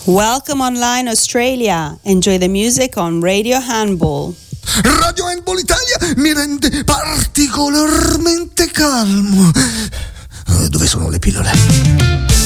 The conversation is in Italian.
Welcome online Australia. Enjoy the music on Radio Handball. Radio Handball Italia mi rende particolarmente calmo. Dove sono le pillole?